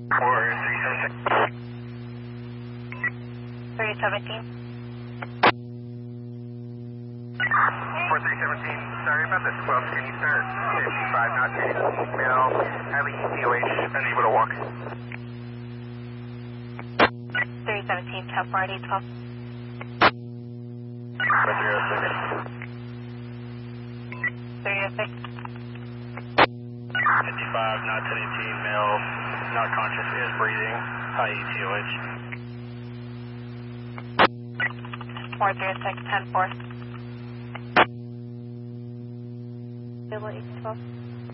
317. 4317, sorry about the 12, can you start 55 knots, male, highly ETOH, unable to walk. 317, Cal 4812. 306. 55 knots, 1018, male, not conscious, is breathing, high ETOH. 406, 10-4. Stable 812.